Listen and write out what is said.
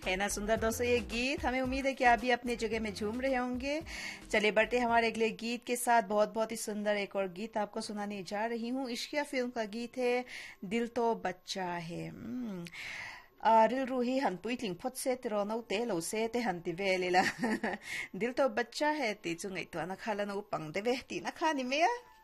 है ना सुंदर दोस्तों ये गीत। हमें उम्मीद है कि आप भी अपने जगह में झूम रहे होंगे। चलिए बढ़ते हमारे अगले गीत के साथ। बहुत ही सुंदर एक और गीत आपको सुनाने जा रही हूँ। इश्किया फिल्म का गीत है दिल तो बच्चा है। रिल रूही हनपुई लिंगफोट से तिरो नौ ते लो से ते हनती वेलेला दिल तो बच्चा है ती चुंगई तो ना खाला नो पंग दे ती ना खानी में